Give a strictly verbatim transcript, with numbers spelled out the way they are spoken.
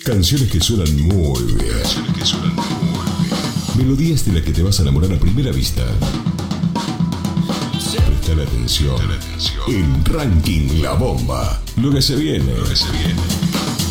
Canciones que suenan muy bien. Canciones que suenan muy bien. Melodías de las que te vas a enamorar a primera vista. Presta la atención. En Ranking La Bomba. Lo que se viene. Lo que se viene.